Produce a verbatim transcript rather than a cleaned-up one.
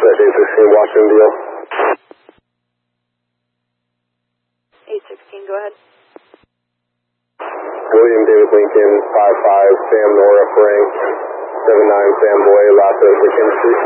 at eight sixteen Washington deal. eight sixteen, go ahead. William David Lincoln, five five, Sam Nora Frank, seven nine Sam Boy, Lhasa, McKinsey.